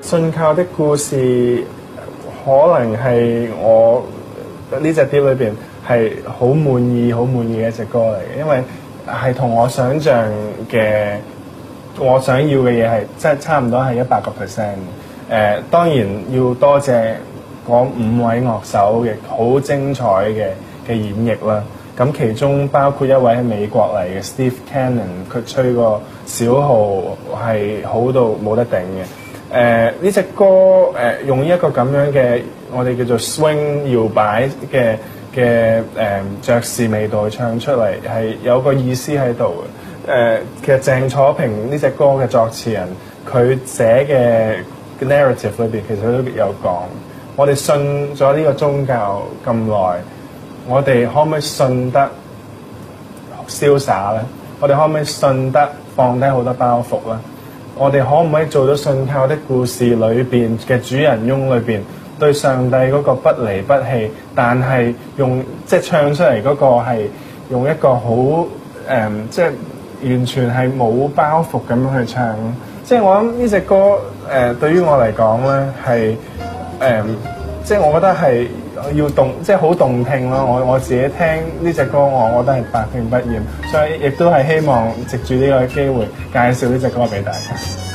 信靠的故事可能係我呢隻碟裏邊係好滿意嘅一隻歌嚟嘅，因為係同我想象嘅我想要嘅嘢係即係差唔多係100%。當然要多謝嗰5位樂手嘅好精彩嘅演繹啦。咁其中包括一位喺美國嚟嘅 Steve Cannon， 佢吹個小號係好到冇得頂嘅。呢隻歌用一個咁樣嘅我哋叫做 swing 搖擺嘅爵士味道去唱出嚟，係有個意思喺度嘅。其實鄭楚平呢隻歌嘅作詞人，佢寫嘅 narrative 裏邊其實都有講，我哋信咗呢個宗教咁耐，我哋可唔可以信得瀟灑咧？我哋可唔可以信得放低好多包袱咧？我哋可唔可以做到信靠的故事裏邊嘅主人翁裏邊對上帝嗰個不離不棄，但係用即係唱出嚟嗰個係用一個好即係完全係冇包袱咁樣去唱。即係我諗呢隻歌對於我嚟講咧係即係我覺得係要即係好動聽咯。我自己聽呢隻歌，我覺得係百聽不厭，所以亦都係希望藉住呢個機會介紹呢隻歌俾大家。